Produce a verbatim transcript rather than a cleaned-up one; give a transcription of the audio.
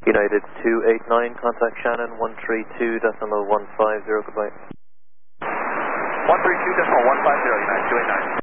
United two eight nine, contact Shannon one three two decimal one five zero, goodbye. one three two decimal one five zero, United two eight nine.